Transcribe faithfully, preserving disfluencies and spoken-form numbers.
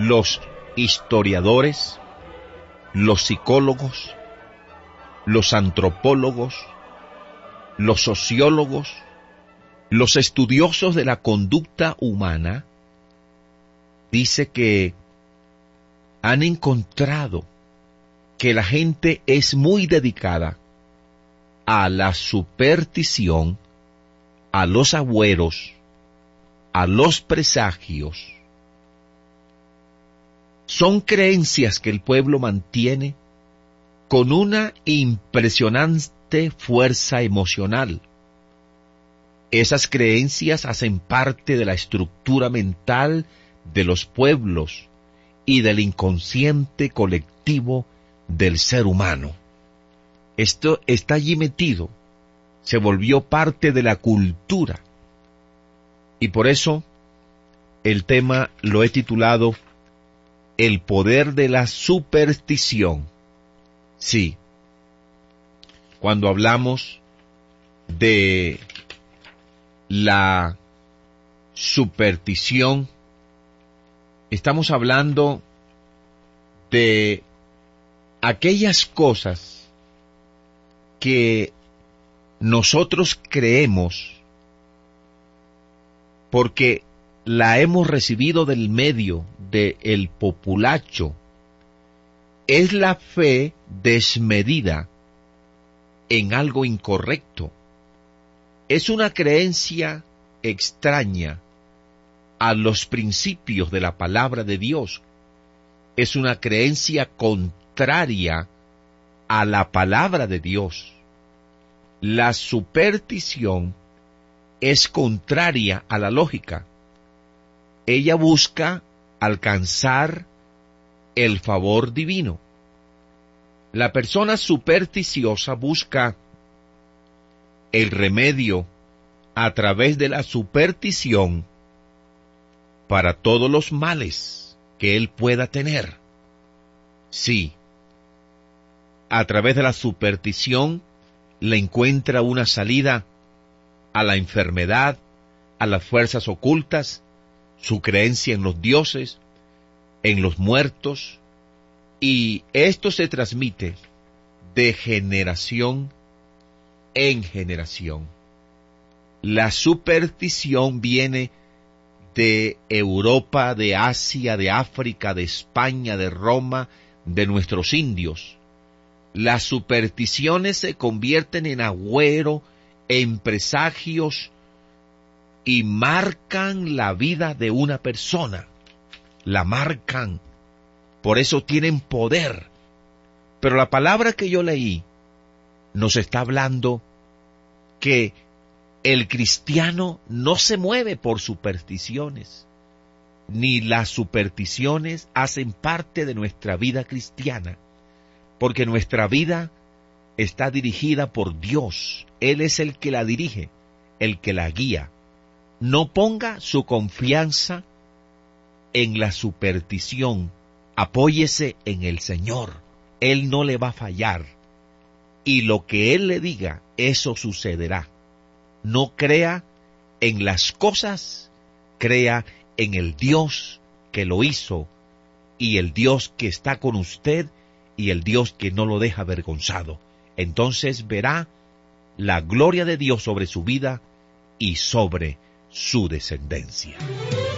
los historiadores, los psicólogos, los antropólogos, los sociólogos, los estudiosos de la conducta humana, dice que han encontrado que la gente es muy dedicada a la superstición, a los agüeros, a los presagios. Son creencias que el pueblo mantiene con una impresionante fuerza emocional. Esas creencias hacen parte de la estructura mental de los pueblos y del inconsciente colectivo del ser humano. Esto está allí metido, se volvió parte de la cultura. Y por eso el tema lo he titulado El poder de la superstición. Sí, cuando hablamos de la superstición, estamos hablando de aquellas cosas que nosotros creemos porque la hemos recibido del medio del populacho. Es la fe desmedida en algo incorrecto. Es una creencia extraña a los principios de la palabra de Dios. Es una creencia contraria a la palabra de Dios. La superstición es contraria a la lógica. Ella busca alcanzar el favor divino. La persona supersticiosa busca el remedio a través de la superstición para todos los males que él pueda tener. Sí, a través de la superstición le encuentra una salida a la enfermedad, a las fuerzas ocultas, su creencia en los dioses, en los muertos, y esto se transmite de generación en generación. La superstición viene de Europa, de Asia, de África, de España, de Roma, de nuestros indios. Las supersticiones se convierten en agüero, en presagios, y marcan la vida de una persona. La marcan. Por eso tienen poder. Pero la palabra que yo leí nos está hablando que el cristiano no se mueve por supersticiones, ni las supersticiones hacen parte de nuestra vida cristiana, porque nuestra vida está dirigida por Dios. Él es el que la dirige, el que la guía. No ponga su confianza en la superstición, apóyese en el Señor. Él no le va a fallar, y lo que Él le diga, eso sucederá. No crea en las cosas, crea en el Dios que lo hizo, y el Dios que está con usted, y el Dios que no lo deja avergonzado. Entonces verá la gloria de Dios sobre su vida y sobre su descendencia.